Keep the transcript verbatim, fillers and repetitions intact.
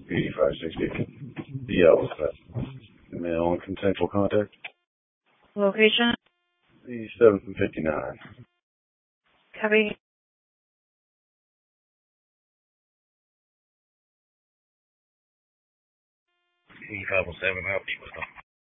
eighty-five sixty. Yeah, what's that? Male and consensual contact. Location? The seventh and fifty-nine. Copy. eighty-five oh seven, I'll be with them.